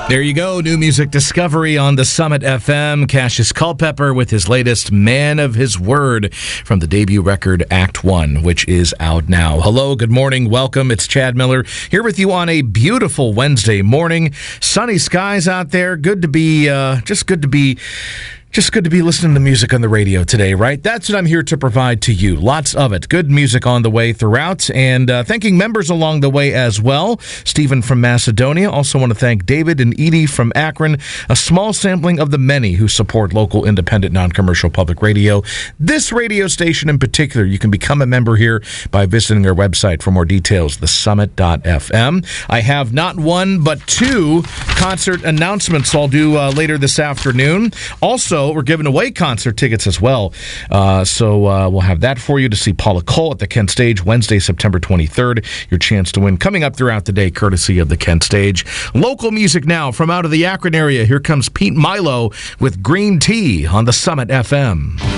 There you go, new music discovery on the Summit FM. Cassius Culpepper with his latest Man of His Word from the debut record Act 1, which is out now. Hello, good morning, welcome. It's Chad Miller here with you on a beautiful Wednesday morning. Sunny skies out there. Good to be listening to music on the radio today, right? That's what I'm here to provide to you. Lots of it. Good music on the way throughout. And thanking members along the way as well. Stephen from Macedonia. Also want to thank David and Edie from Akron. A small sampling of the many who support local, independent, non-commercial public radio. This radio station in particular, you can become a member here by visiting our website for more details, thesummit.fm. I have not one, but two concert announcements I'll do later this afternoon. Also, we're giving away concert tickets as well. So we'll have that for you to see Paula Cole at the Kent Stage Wednesday, September 23rd. Your chance to win coming up throughout the day, courtesy of the Kent Stage. Local music now from out of the Akron area. Here comes Pete Milo with Green Tea on the Summit FM.